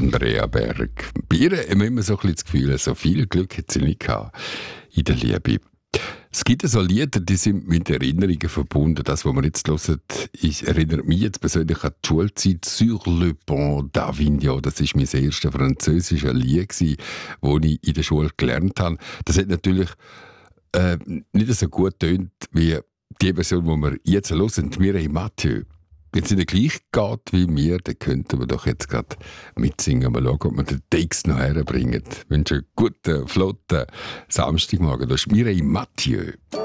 Andrea Berg. Bei ihr haben wir immer so ein bisschen das Gefühl, so viel Glück hat sie nicht gehabt in der Liebe. Es gibt so Lieder, die sind mit Erinnerungen verbunden. Das, was wir jetzt hören, ich erinnere mich jetzt persönlich an die Schulzeit «Sur le pont d'Avignon». Das war mein erstes französisches Lied, das ich in der Schule gelernt habe. Das hat natürlich nicht so gut tönt wie die Version, die wir jetzt hören, Mireille Mathieu. Wenn es nicht gleich geht wie mir, dann könnten wir doch jetzt gerade mitsingen. Mal schauen, ob wir den Text noch herbringen. Ich wünsche einen guten, flotten Samstagmorgen. Das ist Mireille Mathieu.